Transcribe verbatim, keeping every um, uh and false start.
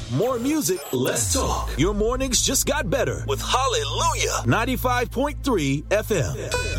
More music, less talk. Your mornings just got better with Hallelujah ninety-five point three F M.